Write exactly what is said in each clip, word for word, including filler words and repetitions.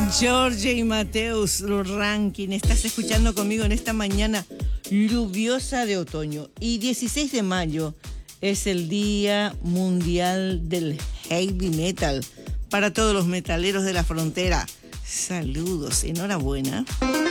Jorge y Mateus Ranking, estás escuchando conmigo en esta mañana lluviosa de otoño. Y dieciséis de mayo es el Día Mundial del Heavy Metal. Para todos los metaleros de la frontera, saludos, enhorabuena.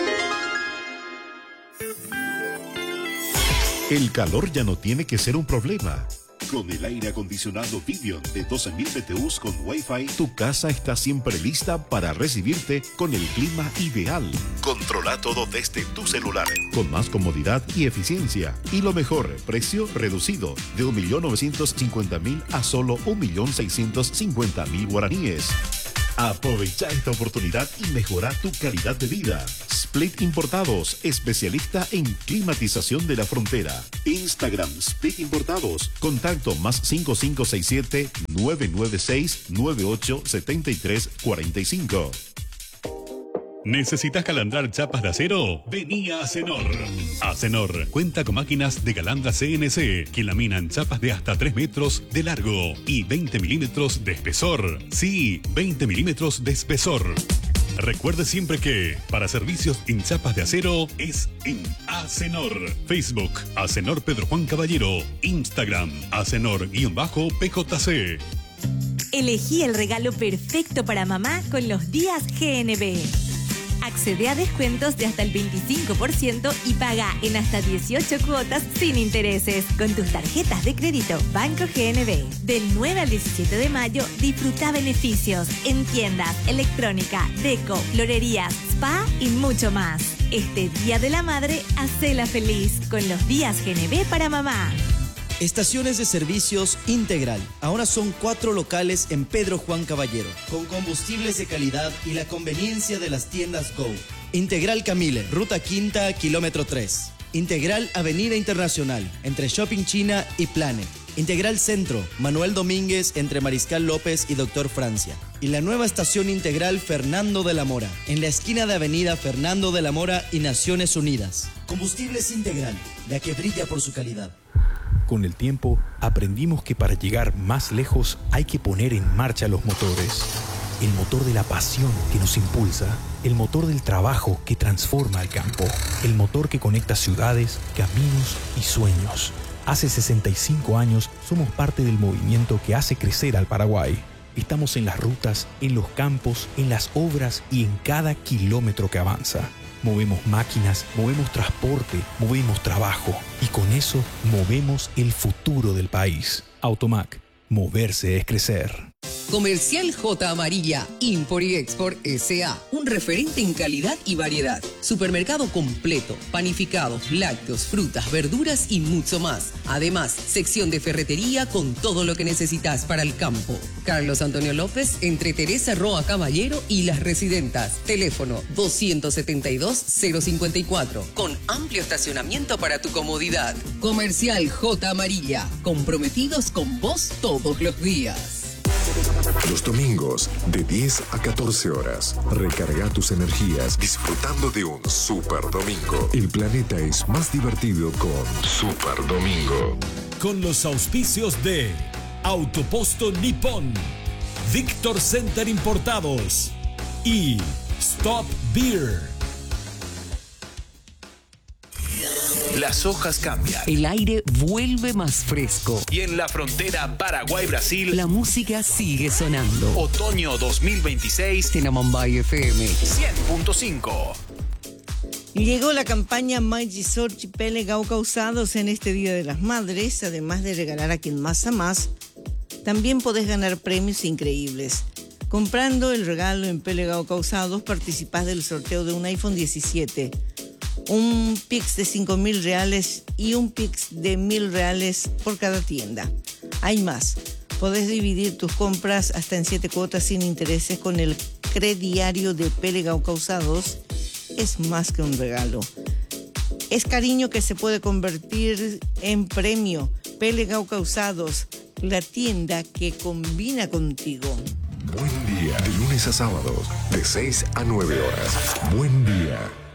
El calor ya no tiene que ser un problema. Con el aire acondicionado Vivion de doce mil B T Us con Wi-Fi, Tu casa está siempre lista para recibirte con el clima ideal. controla todo desde tu celular. Con más comodidad y eficiencia. Y lo mejor, precio reducido de un millón novecientos cincuenta mil a solo un millón seiscientos cincuenta mil guaraníes. Aprovecha esta oportunidad y mejora tu calidad de vida. Split Importados, especialista en climatización de la frontera. Instagram Split Importados. Contacto más cinco cinco seis siete, nueve nueve seis, nueve ocho siete tres cuatro cinco. ¿Necesitas calandrar chapas de acero? Vení a Acenor. Acenor cuenta con máquinas de calandra C N C que laminan chapas de hasta tres metros de largo y veinte milímetros de espesor. Sí, veinte milímetros de espesor. Recuerde siempre que para servicios en chapas de acero es en Acenor. Facebook, Acenor Pedro Juan Caballero. Instagram, Acenor-P J C. Elegí el regalo perfecto para mamá con los días G N B. Accede a descuentos de hasta el veinticinco por ciento y paga en hasta dieciocho cuotas sin intereses con tus tarjetas de crédito Banco G N B. Del nueve al diecisiete de mayo, disfruta beneficios en tiendas, electrónica, deco, florerías, spa y mucho más. Este Día de la Madre, hacela feliz con los días G N B para mamá. Estaciones de servicios Integral. Ahora son cuatro locales en Pedro Juan Caballero, con combustibles de calidad y la conveniencia de las tiendas Go. Integral Camile, Ruta Quinta, kilómetro tres. Integral Avenida Internacional, entre Shopping China y Planet. Integral Centro, Manuel Domínguez, entre Mariscal López y Doctor Francia. Y la nueva estación Integral Fernando de la Mora, en la esquina de Avenida Fernando de la Mora y Naciones Unidas. Combustibles Integral, la que brilla por su calidad. Con el tiempo, aprendimos que para llegar más lejos hay que poner en marcha los motores. El motor de la pasión que nos impulsa, el motor del trabajo que transforma el campo, el motor que conecta ciudades, caminos y sueños. Hace sesenta y cinco años somos parte del movimiento que hace crecer al Paraguay. Estamos en las rutas, en los campos, en las obras y en cada kilómetro que avanza. Movemos máquinas, movemos transporte, movemos trabajo y con eso movemos el futuro del país. Automac, moverse es crecer. Comercial J Amarilla, Import y Export S A, un referente en calidad y variedad. Supermercado completo, panificados, lácteos, frutas, verduras y mucho más. Además, sección de ferretería con todo lo que necesitas para el campo. Carlos Antonio López, entre Teresa Roa Caballero y Las Residentas. Teléfono doscientos setenta y dos, cero cincuenta y cuatro, con amplio estacionamiento para tu comodidad. Comercial J Amarilla, comprometidos con vos todos los días. Los domingos, de diez a catorce horas, recarga tus energías disfrutando de un Super Domingo. El planeta es más divertido con Super Domingo. Con los auspicios de Autoposto Nippon, Victor Center Importados y Stop Beer. Las hojas cambian. El aire vuelve más fresco. Y en la frontera Paraguay-Brasil, La música sigue sonando. Otoño dos mil veintiséis, Tenamambay F M cien punto cinco. Llegó la campaña Maggi Sorchi Pele Gauca usados en este Día de las Madres. Además de regalar a quien más a más, también podés ganar premios increíbles. Comprando el regalo en Pele Gauca usados, participás del sorteo de un iPhone diecisiete, un Pix de cinco mil reales y un Pix de mil reales por cada tienda. Hay más. Podés dividir tus compras hasta en siete cuotas sin intereses con el crediario de Pele Gauca usados. Es más que un regalo. Es cariño que se puede convertir en premio. Pele Gauca usados, la tienda que combina contigo. Buen día, de lunes a sábados, de seis a nueve horas. Buen día.